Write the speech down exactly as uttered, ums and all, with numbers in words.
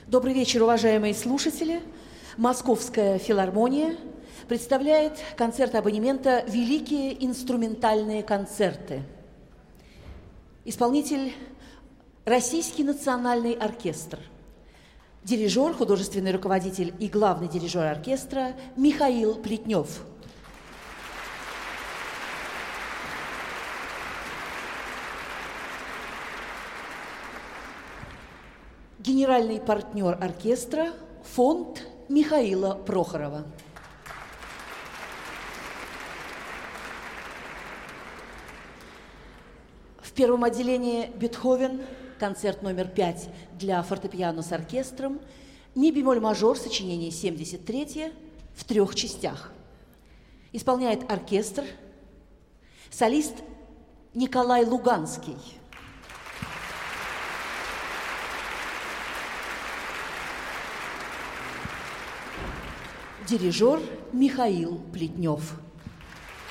Добрый вечер, уважаемые слушатели. Московская филармония представляет концерт абонемента «Великие инструментальные концерты». Исполнитель – Российский национальный оркестр. Дирижер, художественный руководитель и главный дирижер оркестра Михаил Плетнев. Генеральный партнер оркестра – фонд Михаила Прохорова. В первом отделении Бетховен, концерт номер пять для фортепиано с оркестром, ми бемоль мажор, сочинение семьдесят три, в трех частях. Исполняет оркестр, солист Николай Луганский. Дирижер Михаил Плетнев.